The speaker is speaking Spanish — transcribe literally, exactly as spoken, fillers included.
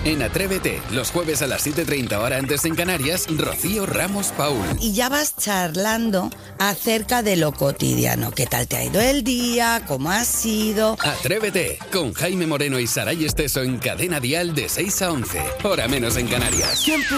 En Atrévete, los jueves a las siete y treinta hora antes en Canarias, Rocío Ramos Paul. Y ya vas charlando acerca de lo cotidiano. ¿Qué tal te ha ido el día? ¿Cómo ha sido? Atrévete, con Jaime Moreno y Saray Esteso en Cadena Dial de seis a once, hora menos en Canarias.